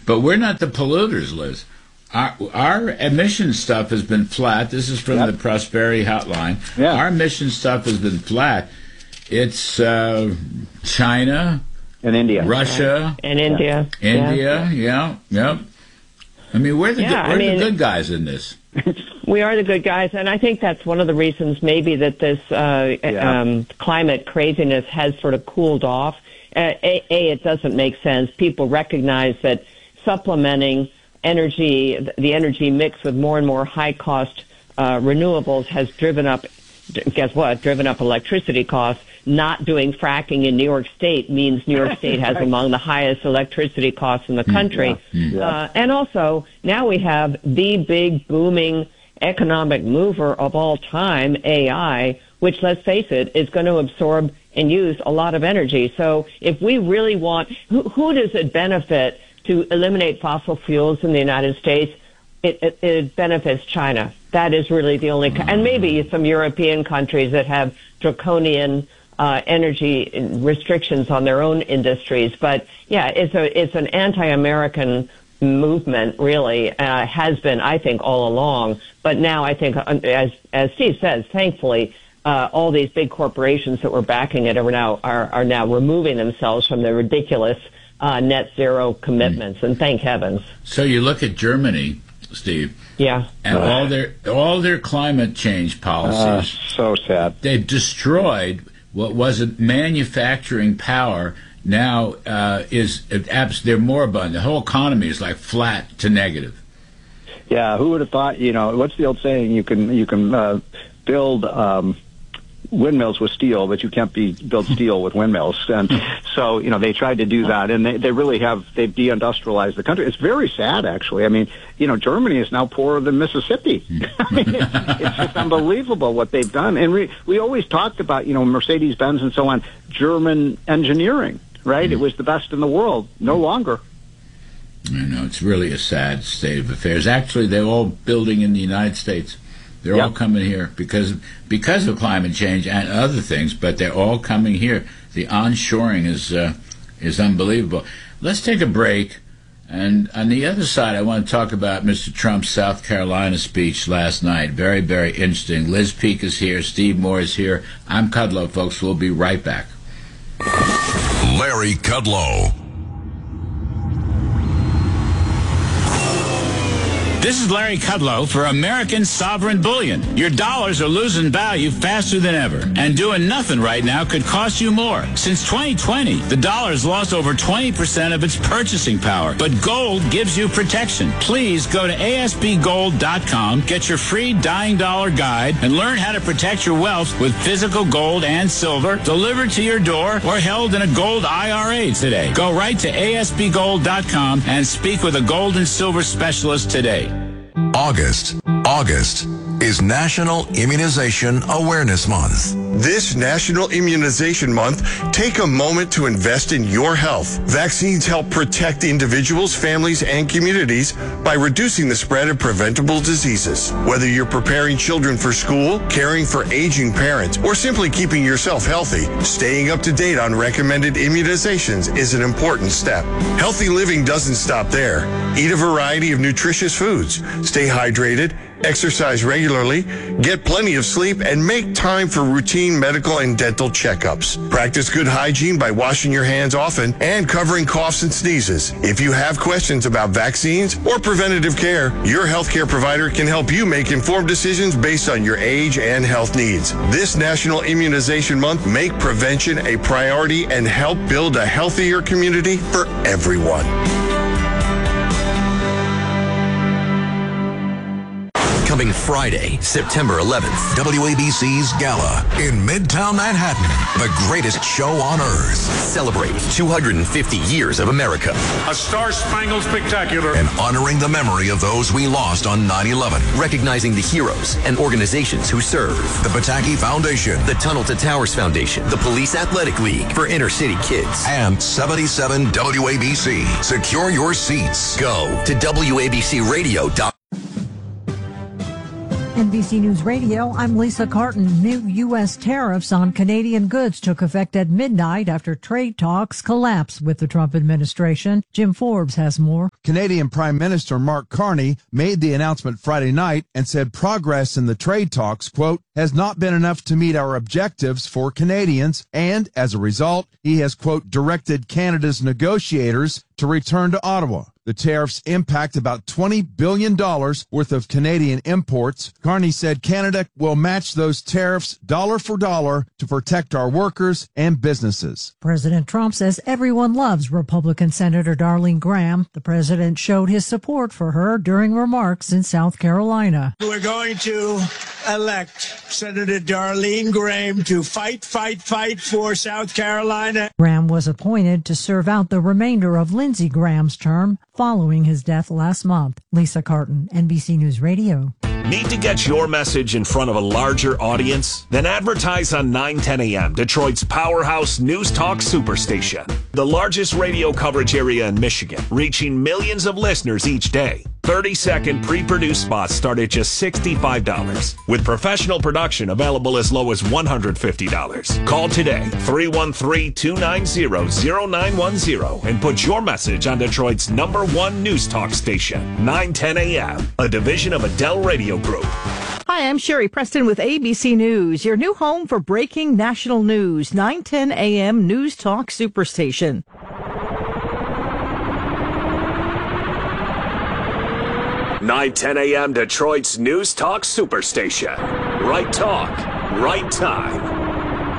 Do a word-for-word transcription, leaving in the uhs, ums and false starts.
But we're not the polluters, Liz. Our, our emission stuff has been flat. This is from yep. the Prosperity Hotline. Yeah. Our emission stuff has been flat. It's uh, China and India, Russia, and India, India. Yeah, yeah. Yep. I mean, we're the yeah, we're I mean, the good guys in this. We are the good guys, and I think that's one of the reasons maybe that this uh, yeah. um, climate craziness has sort of cooled off. Uh, a, a, it doesn't make sense. People recognize that supplementing energy, the energy mix with more and more high-cost uh, renewables has driven up, guess what, driven up electricity costs. Not doing fracking in New York State means New York State has among the highest electricity costs in the country. Yeah. Yeah. Uh, and also, now we have the big booming economic mover of all time, A I, which, let's face it, is going to absorb and use a lot of energy. So if we really want, who, who does it benefit to eliminate fossil fuels in the United States? It, it, it benefits China. That is really the only, and maybe some European countries that have draconian uh, energy restrictions on their own industries. But yeah, it's a it's an anti-American movement, really, uh, has been, I think, all along. But now I think, as as Steve says, thankfully, uh, all these big corporations that were backing it are now are, are now removing themselves from the ridiculous uh, net zero commitments, and thank heavens. So you look at Germany, Steve. Yeah. And uh, all their all their climate change policies. Uh, so sad. They've destroyed what was a manufacturing power. Now uh, is they're moribund. The whole economy is like flat to negative. Yeah, who would have thought? You know, what's the old saying? You can you can uh, build um, windmills with steel, but you can't be build steel with windmills. And so, you know, they tried to do that, and they, they really have. They've deindustrialized the country. It's very sad, actually. I mean, you know, Germany is now poorer than Mississippi. I mean, it's, it's just unbelievable what they've done. And we we always talked about, you know, Mercedes-Benz and so on, German engineering. Right? Mm. It was the best in the world. No longer. I know. It's really a sad state of affairs. Actually, they're all building in the United States. They're yep. all coming here because because of climate change and other things, but they're all coming here. The onshoring is uh, is unbelievable. Let's take a break. And on the other side, I want to talk about Mister Trump's South Carolina speech last night. Very, very interesting. Liz Peek is here. Steve Moore is here. I'm Kudlow, folks. We'll be right back. Larry Kudlow. This is Larry Kudlow for American Sovereign Bullion. Your dollars are losing value faster than ever, and doing nothing right now could cost you more. Since twenty twenty, the dollar's lost over twenty percent of its purchasing power, but gold gives you protection. Please go to A S B gold dot com, get your free Dying Dollar Guide, and learn how to protect your wealth with physical gold and silver delivered to your door or held in a gold I R A today. Go right to A S B gold dot com and speak with a gold and silver specialist today. August. August is National Immunization Awareness Month. This National Immunization Month, take a moment to invest in your health. Vaccines help protect individuals, families, and communities by reducing the spread of preventable diseases. Whether you're preparing children for school, caring for aging parents, or simply keeping yourself healthy, staying up to date on recommended immunizations is an important step. Healthy living doesn't stop there. Eat a variety of nutritious foods. Stay hydrated, exercise regularly, get plenty of sleep, and make time for routine medical and dental checkups. Practice good hygiene by washing your hands often and covering coughs and sneezes. If you have questions about vaccines or preventative care, your healthcare provider can help you make informed decisions based on your age and health needs. This National Immunization Month, make prevention a priority and help build a healthier community for everyone. Coming Friday, September eleventh, W A B C's Gala in Midtown Manhattan. The greatest show on earth. Celebrate two hundred fifty years of America. A star-spangled spectacular. And honoring the memory of those we lost on nine eleven. Recognizing the heroes and organizations who serve. The Pataki Foundation. The Tunnel to Towers Foundation. The Police Athletic League for inner city kids. And seventy-seven W A B C. Secure your seats. Go to W A B C radio dot com. N B C News Radio, I'm Lisa Carton. New U S tariffs on Canadian goods took effect at midnight after trade talks collapsed with the Trump administration. Jim Forbes has more. Canadian Prime Minister Mark Carney made the announcement Friday night and said progress in the trade talks, quote, has not been enough to meet our objectives for Canadians, and as a result, he has, quote, directed Canada's negotiators to return to Ottawa. The tariffs impact about twenty billion dollars worth of Canadian imports. Carney said Canada will match those tariffs dollar for dollar to protect our workers and businesses. President Trump says everyone loves Republican Senator Darlene Graham. The president showed his support for her during remarks in South Carolina. We're going to elect Senator Darlene Graham to fight, fight, fight for South Carolina. Graham was appointed to serve out the remainder of Lindsey Graham's term following his death last month. Lisa Carton, N B C News Radio. Need to get your message in front of a larger audience? Then advertise on nine ten A M, Detroit's powerhouse news talk superstation. The largest radio coverage area in Michigan, reaching millions of listeners each day. thirty second pre-produced spots start at just sixty-five dollars, with professional production available as low as one hundred fifty dollars. Call today, three one three, two nine zero, zero nine one zero, and put your message on Detroit's number one news talk station, nine ten A M, a division of Adele Radio Group. Hi, I'm Sherry Preston with A B C News, your new home for breaking national news, nine ten A M News Talk Superstation. nine ten A M Detroit's News Talk Superstation. Right talk, right time.